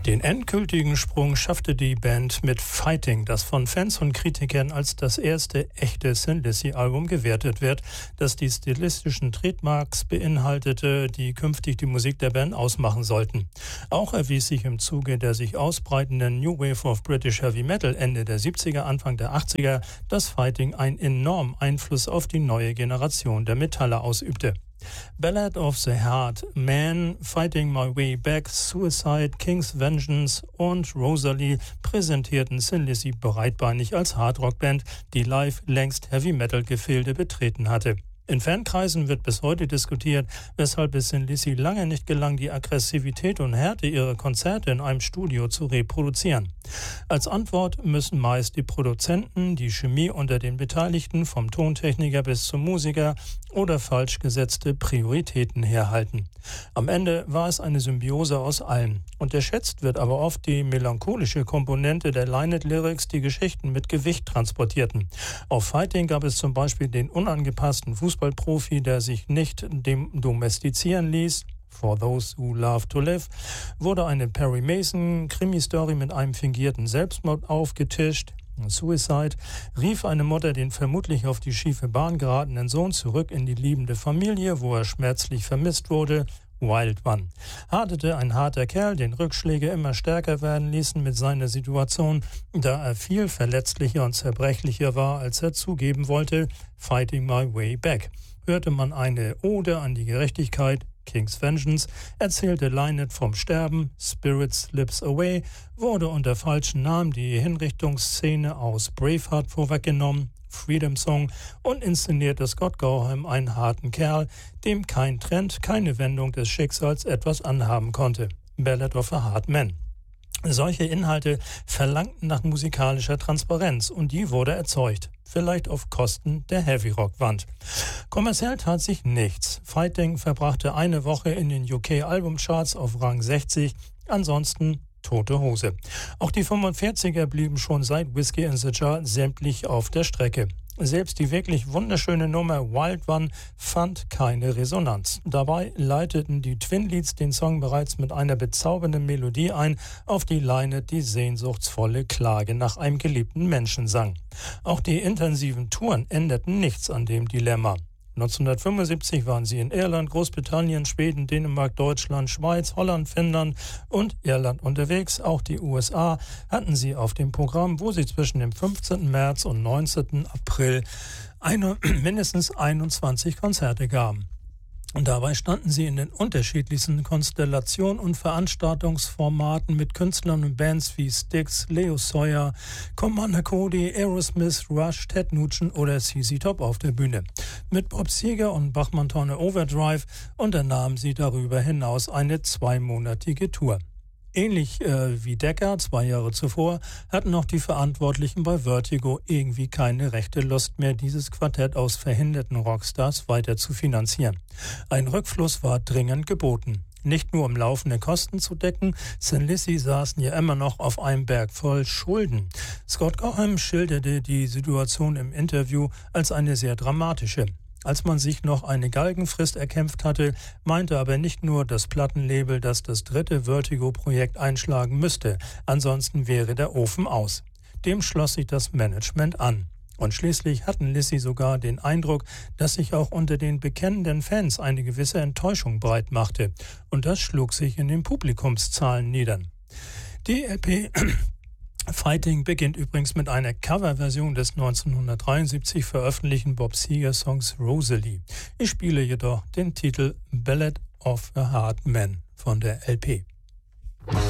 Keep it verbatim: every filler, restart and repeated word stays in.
Den endgültigen Sprung schaffte die Band mit Fighting, das von Fans und Kritikern als das erste echte Thin Lizzy-Album gewertet wird, das die stilistischen Trademarks beinhaltete, die künftig die Musik der Band ausmachen sollten. Auch erwies sich im Zuge der sich ausbreitenden New Wave of British Heavy Metal Ende der siebziger, Anfang der achtziger, dass Fighting einen enormen Einfluss auf die neue Generation der Metaller ausübte. Ballad of the Heart Man, Fighting My Way Back, Suicide, King's Vengeance und Rosalie präsentierten Thin Lizzy breitbeinig als Hardrock-Band, die live längst Heavy-Metal-Gefilde betreten hatte. In Fankreisen wird bis heute diskutiert, weshalb es Thin Lizzy lange nicht gelang, die Aggressivität und Härte ihrer Konzerte in einem Studio zu reproduzieren. Als Antwort müssen meist die Produzenten die Chemie unter den Beteiligten, vom Tontechniker bis zum Musiker, oder falsch gesetzte Prioritäten herhalten. Am Ende war es eine Symbiose aus allem. Unterschätzt wird aber oft die melancholische Komponente der Line-It-Lyrics, die Geschichten mit Gewicht transportierten. Auf Fighting gab es zum Beispiel den unangepassten Fußballprofi, der sich nicht dem domestizieren ließ. For Those Who Love to Live wurde eine Perry Mason Krimi-Story mit einem fingierten Selbstmord aufgetischt. Suicide rief eine Mutter den vermutlich auf die schiefe Bahn geratenen Sohn zurück in die liebende Familie, wo er schmerzlich vermisst wurde. Wild One hadete ein harter Kerl, den Rückschläge immer stärker werden ließen mit seiner Situation, da er viel verletzlicher und zerbrechlicher war, als er zugeben wollte. Fighting My Way Back hörte man eine Ode an die Gerechtigkeit. King's Vengeance erzählte Line-It vom Sterben. Spirit Slips Away wurde unter falschen Namen die Hinrichtungsszene aus Braveheart vorweggenommen. Freedom Song und inszenierte Scott Gorham einen harten Kerl, dem kein Trend, keine Wendung des Schicksals etwas anhaben konnte. Ballad of a Hard Man. Solche Inhalte verlangten nach musikalischer Transparenz und die wurde erzeugt. Vielleicht auf Kosten der Heavy-Rock-Wand. Kommerziell tat sich nichts. Fighting verbrachte eine Woche in den U K-Albumcharts auf Rang sechzig, ansonsten tote Hose. Auch die fünfundvierziger blieben schon seit Whiskey in the Jar sämtlich auf der Strecke. Selbst die wirklich wunderschöne Nummer Wild One fand keine Resonanz. Dabei leiteten die Twin Leads den Song bereits mit einer bezaubernden Melodie ein, auf die Line-It die sehnsuchtsvolle Klage nach einem geliebten Menschen sang. Auch die intensiven Touren änderten nichts an dem Dilemma. neunzehnhundertfünfundsiebzig waren sie in Irland, Großbritannien, Schweden, Dänemark, Deutschland, Schweiz, Holland, Finnland und Irland unterwegs. Auch die U S A hatten sie auf dem Programm, wo sie zwischen dem fünfzehnten März und neunzehnten April eine, mindestens einundzwanzig Konzerte gaben. Und dabei standen sie in den unterschiedlichsten Konstellationen und Veranstaltungsformaten mit Künstlern und Bands wie Styx, Leo Sawyer, Commander Cody, Aerosmith, Rush, Ted Nugent oder C C Top auf der Bühne. Mit Bob Seger und Bachmann-Turner Overdrive unternahmen sie darüber hinaus eine zweimonatige Tour. Ähnlich äh, wie Decca zwei Jahre zuvor hatten auch die Verantwortlichen bei Vertigo irgendwie keine rechte Lust mehr, dieses Quartett aus verhinderten Rockstars weiter zu finanzieren. Ein Rückfluss war dringend geboten. Nicht nur um laufende Kosten zu decken, Thin Lizzy saßen ja immer noch auf einem Berg voll Schulden. Scott Gorham schilderte die Situation im Interview als eine sehr dramatische. Als man sich noch eine Galgenfrist erkämpft hatte, meinte aber nicht nur das Plattenlabel, dass das dritte Vertigo-Projekt einschlagen müsste, ansonsten wäre der Ofen aus. Dem schloss sich das Management an. Und schließlich hatten Lizzy sogar den Eindruck, dass sich auch unter den bekennenden Fans eine gewisse Enttäuschung breit machte. Und das schlug sich in den Publikumszahlen nieder. Die L P Fighting beginnt übrigens mit einer Coverversion des neunzehnhundertdreiundsiebzig veröffentlichten Bob Seger-Songs Rosalie. Ich spiele jedoch den Titel Ballad of a Hard Man von der L P.